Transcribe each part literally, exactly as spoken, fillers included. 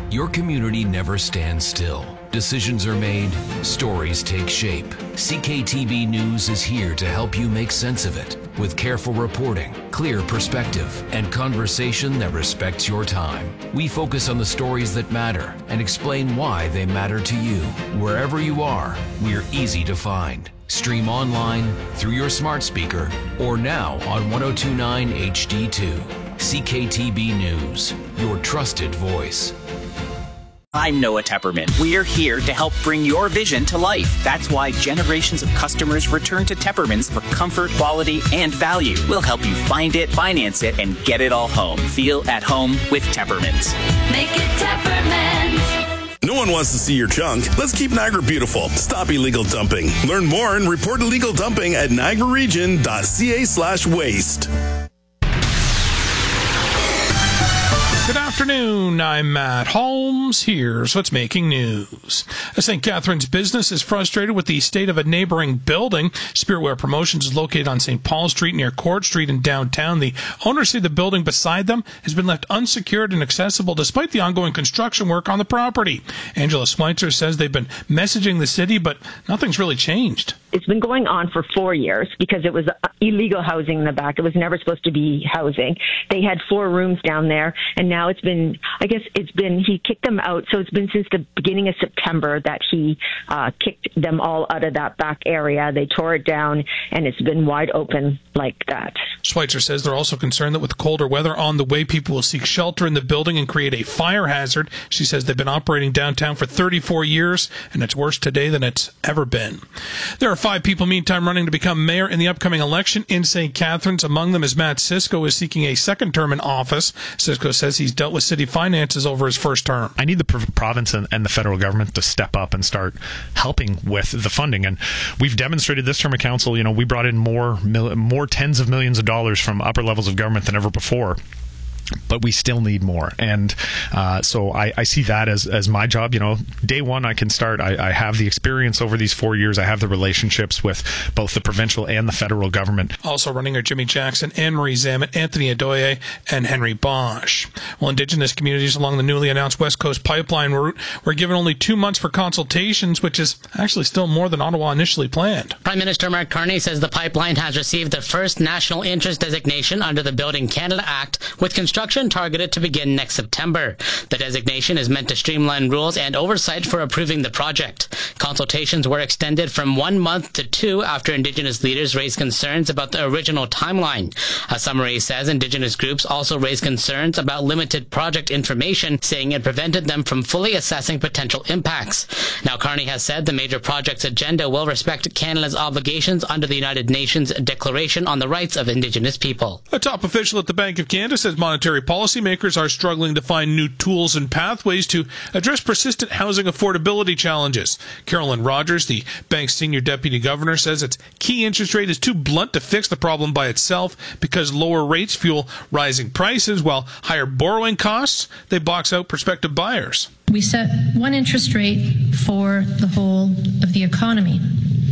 Your community never stands still. Decisions are made, stories take shape. C K T B News is here to help you make sense of it with careful reporting, clear perspective, and conversation that respects your time. We focus on the stories that matter and explain why they matter to you. Wherever you are, we're easy to find. Stream online, through your smart speaker, or now on ten twenty-nine H D two. C K T B News, your trusted voice. I'm Noah Tepperman. We're here to help bring your vision to life. That's why generations of customers return to Tepperman's for comfort, quality, and value. We'll help you find it, finance it, and get it all home. Feel at home with Tepperman's. Make it Tepperman's. No one wants to see your junk. Let's keep Niagara beautiful. Stop illegal dumping. Learn more and report illegal dumping at niagara region dot c a slash waste. Good afternoon, I'm Matt Holmes. Here's what's making news. A Saint Catharines business is frustrated with the state of a neighboring building. Spiritwear Promotions is located on Saint Paul Street near Court Street in downtown. The owners say the building beside them has been left unsecured and accessible despite the ongoing construction work on the property. Angela Schweitzer says they've been messaging the city, but nothing's really changed. It's been going on for four years because it was illegal housing in the back. It was never supposed to be housing. They had four rooms down there, and now it's been, I guess it's been, he kicked them out. So it's been since the beginning of September that he uh, kicked them all out of that back area. They tore it down, and it's been wide open like that. Schweitzer says they're also concerned that with colder weather on the way, people will seek shelter in the building and create a fire hazard. She says they've been operating downtown for thirty-four years, and it's worse today than it's ever been. There are five people, meantime, running to become mayor in the upcoming election in Saint Catharines. Among them is Matt Cisco, who is seeking a second term in office. Cisco says he's dealt with city finances over his first term. I need the province and, and the federal government to step up and start helping with the funding. And we've demonstrated this term of council, you know, we brought in more, more tens of millions of dollars from upper levels of government than ever before. But we still need more. And uh, so I, I see that as, as my job. You know, day one I can start. I, I have the experience over these four years. I have the relationships with both the provincial and the federal government. Also running are Jimmy Jackson, Anne-Marie Zamet, Anthony Adoye, and Henry Bosch. Well, Indigenous communities along the newly announced West Coast Pipeline route were given only two months for consultations, which is actually still more than Ottawa initially planned. Prime Minister Mark Carney says the pipeline has received the first national interest designation under the Building Canada Act, with construction targeted to begin next September. The designation is meant to streamline rules and oversight for approving the project. Consultations were extended from one month to two after Indigenous leaders raised concerns about the original timeline. A summary says Indigenous groups also raised concerns about limited project information, saying it prevented them from fully assessing potential impacts. Now, Carney has said the major project's agenda will respect Canada's obligations under the United Nations Declaration on the Rights of Indigenous People. A top official at the Bank of Canada says monetary policymakers are struggling to find new tools and pathways to address persistent housing affordability challenges. Carolyn Rogers, the bank's senior deputy governor, says its key interest rate is too blunt to fix the problem by itself because lower rates fuel rising prices, while higher borrowing costs, they box out prospective buyers. We set one interest rate for the whole of the economy.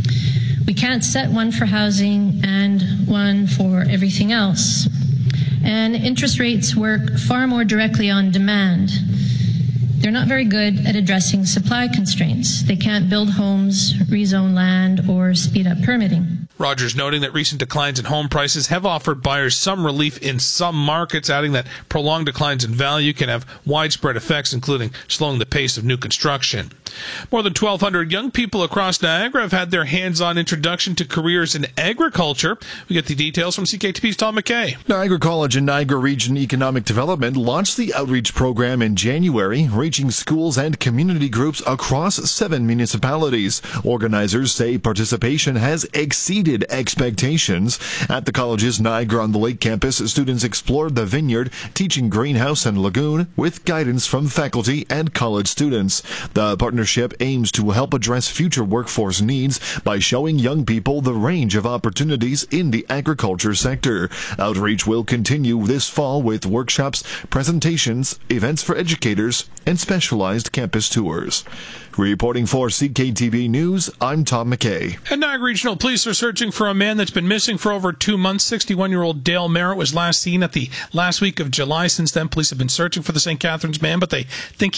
We can't set one for housing and one for everything else. And interest rates work far more directly on demand. They're not very good at addressing supply constraints. They can't build homes, rezone land, or speed up permitting. Rogers noting that recent declines in home prices have offered buyers some relief in some markets, adding that prolonged declines in value can have widespread effects, including slowing the pace of new construction. More than twelve hundred young people across Niagara have had their hands-on introduction to careers in agriculture. We get the details from C K T P's Tom McKay. Niagara College and Niagara Region Economic Development launched the outreach program in January, reaching schools and community groups across seven municipalities. Organizers say participation has exceeded expectations. At the college's Niagara-on-the-Lake campus, students explored the vineyard, teaching greenhouse and lagoon with guidance from faculty and college students. The partnership aims to help address future workforce needs by showing young people the range of opportunities in the agriculture sector. Outreach will continue this fall with workshops, presentations, events for educators, and specialized campus tours. Reporting for C K T B News, I'm Tom McKay. And Niagara Regional Police are searching for a man that's been missing for over two months. sixty-one-year-old Dale Merritt was last seen at the last week of July. Since then, police have been searching for the Saint Catharines man, but they think